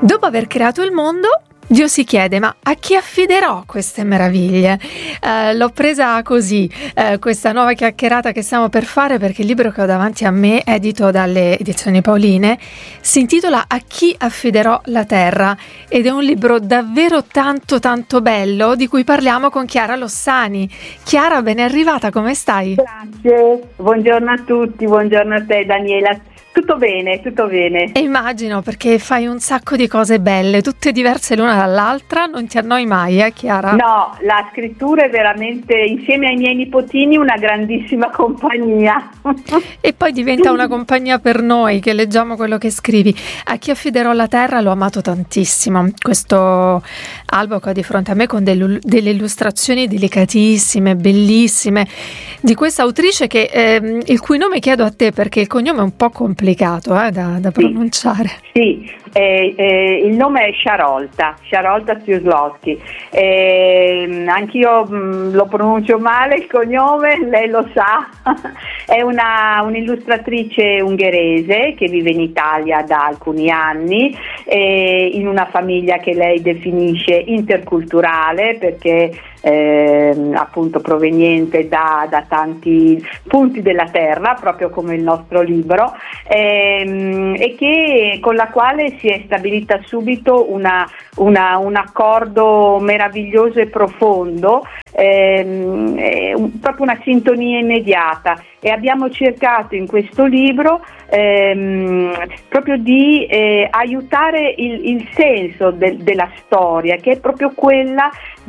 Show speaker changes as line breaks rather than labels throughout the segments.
Dopo aver creato il mondo, Dio si chiede: ma a chi affiderò queste meraviglie? L'ho presa così, questa nuova chiacchierata che stiamo per fare, perché il libro che ho davanti a me, edito dalle edizioni Paoline, si intitola A chi affiderò la terra, ed è un libro davvero tanto tanto bello, di cui parliamo con Chiara Lossani. Chiara, ben arrivata, come stai?
Grazie, buongiorno a tutti, buongiorno a te Daniela. Tutto bene, tutto bene.
E immagino, perché fai un sacco di cose belle, tutte diverse l'una dall'altra, non ti annoi mai, Chiara?
No, la scrittura è veramente, insieme ai miei nipotini, una grandissima compagnia.
E poi diventa una compagnia per noi che leggiamo quello che scrivi. A chi affiderò la terra l'ho amato tantissimo. Questo albo che ho di fronte a me, con delle illustrazioni delicatissime, bellissime, di questa autrice che il cui nome chiedo a te, perché il cognome è un po' complicato da pronunciare.
Sì, il nome è Charolta Stioslowski. Anch'io lo pronuncio male il cognome, lei lo sa. È un'illustratrice ungherese che vive in Italia da alcuni anni, in una famiglia che lei definisce interculturale, perché appunto proveniente da tanti punti della terra, proprio come il nostro libro, e che con la quale si è stabilita subito un accordo meraviglioso e profondo, proprio una sintonia immediata, e abbiamo cercato in questo libro proprio di aiutare il senso della storia, che è proprio quella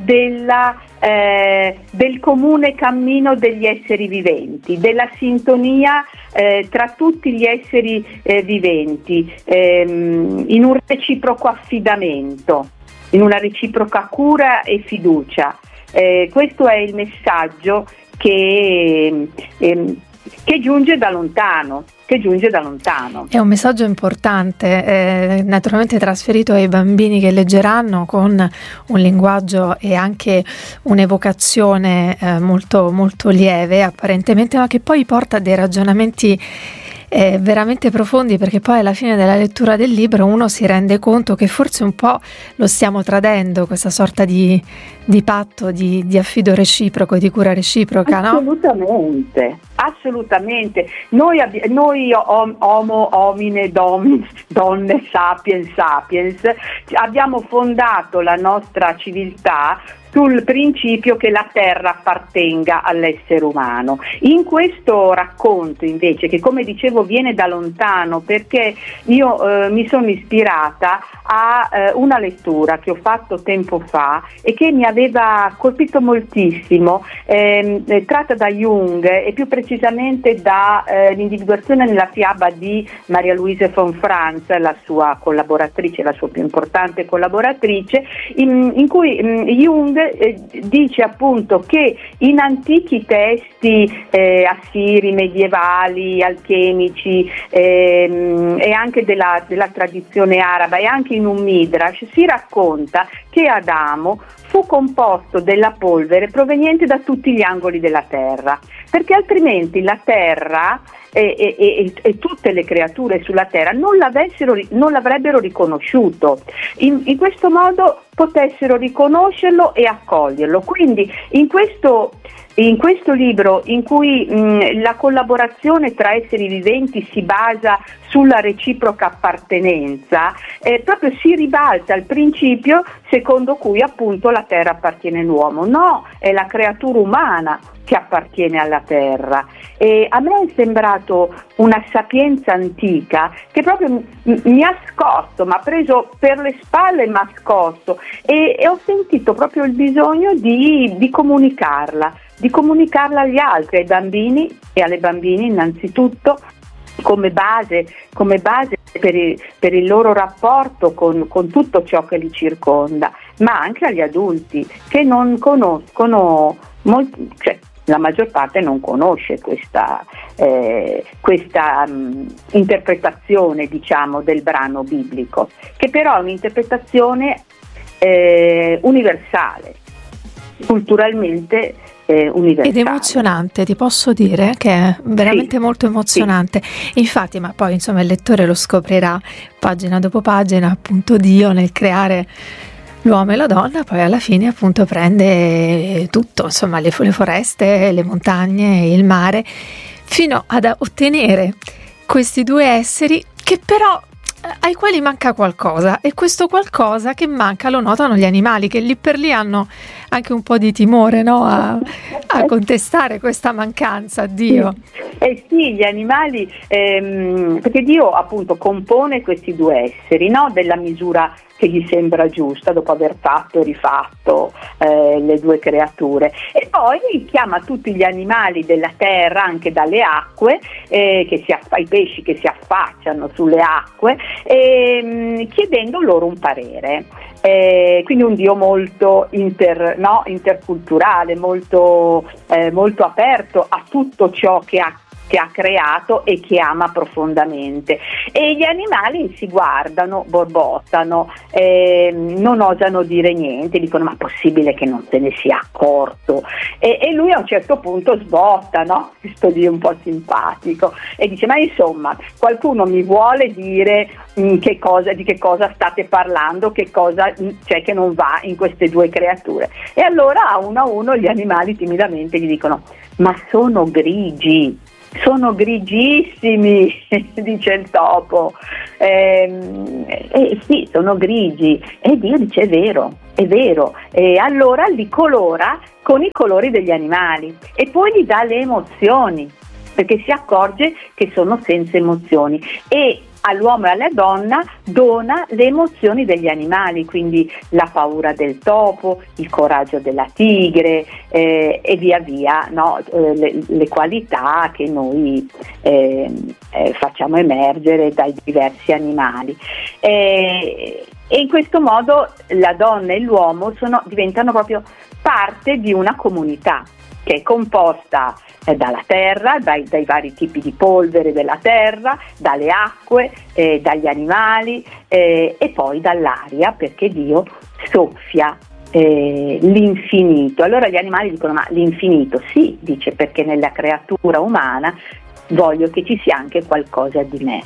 del comune cammino degli esseri viventi, della sintonia tra tutti gli esseri viventi, in un reciproco affidamento, in una reciproca cura e fiducia. Questo è il messaggio che giunge da lontano. È
un messaggio importante, naturalmente trasferito ai bambini che leggeranno, con un linguaggio e anche un'evocazione molto, molto lieve apparentemente, ma che poi porta a dei ragionamenti veramente profondi, perché poi alla fine della lettura del libro uno si rende conto che forse un po' lo stiamo tradendo, questa sorta di patto, di affido reciproco, di cura reciproca, no?
Assolutamente. Noi homo homine donne sapiens, abbiamo fondato la nostra civiltà sul principio che la terra appartenga all'essere umano. In questo racconto invece, che come dicevo viene da lontano, perché io mi sono ispirata a una lettura che ho fatto tempo fa e che mi aveva colpito moltissimo, tratta da Jung, e più precisamente da l'individuazione nella fiaba di Maria Louise von Franz, la sua collaboratrice, la sua più importante collaboratrice, in cui Jung dice appunto che in antichi testi assiri, medievali, alchemici, e anche della tradizione araba, e anche in un Midrash si racconta che Adamo fu composto della polvere proveniente da tutti gli angoli della terra, perché altrimenti la terra e tutte le creature sulla terra non l'avrebbero riconosciuto. In questo modo potessero riconoscerlo e accoglierlo. Quindi in questo libro, in cui la collaborazione tra esseri viventi si basa sulla reciproca appartenenza, proprio si ribalta il principio secondo cui appunto la terra appartiene all'uomo. No, è la creatura umana che appartiene alla terra. E a me è sembrato una sapienza antica che proprio mi ha scosso, mi ha preso per le spalle e mi ha scosso, e ho sentito proprio il bisogno di comunicarla agli altri, ai bambini e alle bambine innanzitutto, come base per il loro rapporto con tutto ciò che li circonda, ma anche agli adulti che non conoscono, la maggior parte non conosce questa interpretazione, diciamo, del brano biblico, che però è un'interpretazione universale, culturalmente universale.
Ed emozionante, ti posso dire che è veramente molto emozionante. Infatti, ma poi insomma il lettore lo scoprirà pagina dopo pagina, appunto Dio nel creare l'uomo e la donna poi alla fine appunto prende tutto, insomma le foreste, le montagne, il mare, fino ad ottenere questi due esseri che però ai quali manca qualcosa, e questo qualcosa che manca lo notano gli animali, che lì per lì hanno anche un po' di timore, no? a contestare questa mancanza a Dio.
Sì, gli animali, perché Dio appunto compone questi due esseri, no? Della misura che gli sembra giusta dopo aver fatto e rifatto le due creature, e poi chiama tutti gli animali della terra, anche dalle acque, i pesci che si affacciano sulle acque, chiedendo loro un parere. Quindi un Dio molto interculturale, molto aperto a tutto ciò che ha creato e che ama profondamente, e gli animali si guardano, borbottano, non osano dire niente, dicono: ma possibile che non se ne sia accorto? E lui a un certo punto sbotta, no? Questo Dio un po' simpatico, e dice: ma insomma, qualcuno mi vuole dire di che cosa state parlando, che cosa c'è che non va in queste due creature? E allora a uno gli animali timidamente gli dicono: ma sono grigi. Sono grigissimi, dice il topo. Sì, sono grigi. E Dio dice: è vero. E allora li colora con i colori degli animali e poi gli dà le emozioni, perché si accorge che sono senza emozioni, e all'uomo e alla donna dona le emozioni degli animali, quindi la paura del topo, il coraggio della tigre, e via via, no? Le qualità che noi facciamo emergere dai diversi animali. E in questo modo la donna e l'uomo diventano proprio parte di una comunità che è composta dalla terra, dai vari tipi di polvere della terra, dalle acque, dagli animali, e poi dall'aria, perché Dio soffia l'infinito. Allora gli animali dicono: ma l'infinito? Sì, dice, perché nella creatura umana voglio che ci sia anche qualcosa di me.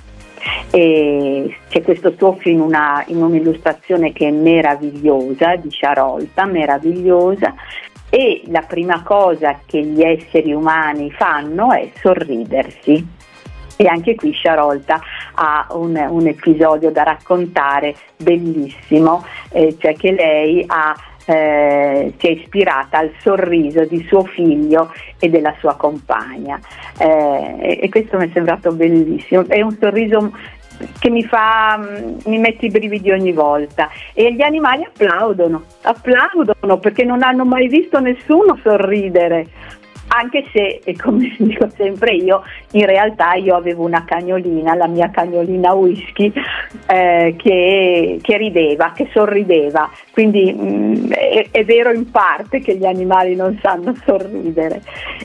E c'è questo soffio in un'illustrazione che è meravigliosa, di Sciarolta, meravigliosa. E la prima cosa che gli esseri umani fanno è sorridersi, e anche qui Sciarolta ha un episodio da raccontare bellissimo, cioè che lei si è ispirata al sorriso di suo figlio e della sua compagna, e questo mi è sembrato bellissimo. È un sorriso che mi mette i brividi ogni volta, e gli animali applaudono perché non hanno mai visto nessuno sorridere, anche se, e come dico sempre io, in realtà io avevo una cagnolina, la mia cagnolina Whisky, che rideva, che sorrideva, quindi è vero in parte che gli animali non sanno sorridere,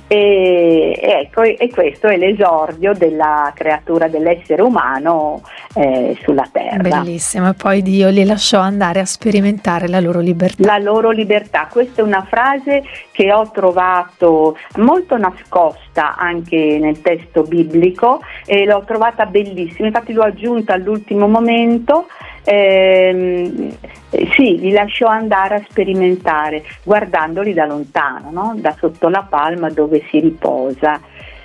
e ecco, e questo è l'esordio della creatura dell'essere umano sulla terra.
Bellissimo. E poi Dio li lasciò andare a sperimentare la loro libertà. Questa è una frase che ho trovato molto nascosta anche nel testo biblico, e l'ho trovata bellissima, infatti l'ho aggiunta all'ultimo momento. Sì, li lasciò andare a sperimentare, guardandoli da lontano, no? Da sotto la palma dove si riposa,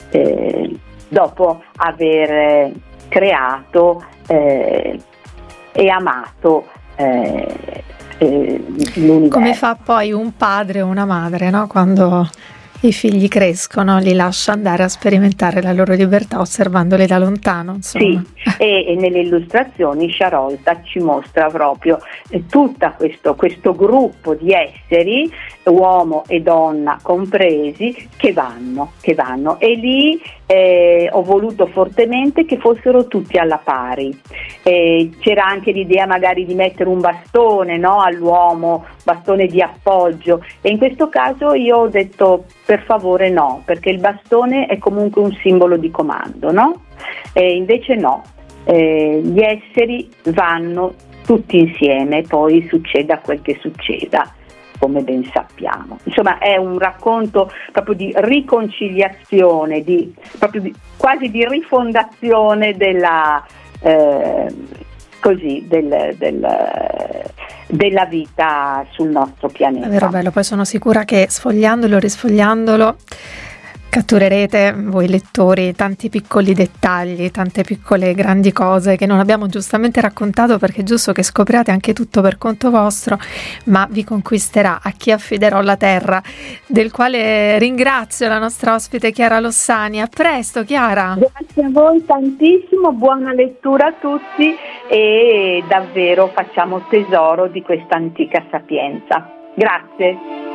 dopo aver creato e amato l'universo. Come fa poi un padre o una madre, no? Quando i figli crescono, li lascia andare a sperimentare la loro libertà osservandoli da lontano, insomma.
Sì, e nelle illustrazioni Sciarolta ci mostra proprio tutto questo gruppo di esseri, uomo e donna compresi, che vanno, e lì ho voluto fortemente che fossero tutti alla pari. C'era anche l'idea magari di mettere un bastone, no, all'uomo, bastone di appoggio, e in questo caso io ho detto: per favore no, perché il bastone è comunque un simbolo di comando, no? Invece no, gli esseri vanno tutti insieme, poi succeda quel che succeda. come ben sappiamo. Insomma, è un racconto proprio di riconciliazione, quasi di rifondazione della della vita sul nostro pianeta.
È vero, bello, poi sono sicura che sfogliandolo, risfogliandolo, catturerete voi lettori tanti piccoli dettagli, tante piccole grandi cose che non abbiamo giustamente raccontato, perché è giusto che scopriate anche tutto per conto vostro, ma vi conquisterà A chi affiderò la terra, del quale ringrazio la nostra ospite Chiara Lossani. A presto, Chiara!
Grazie a voi tantissimo, buona lettura a tutti e davvero facciamo tesoro di questa antica sapienza. Grazie.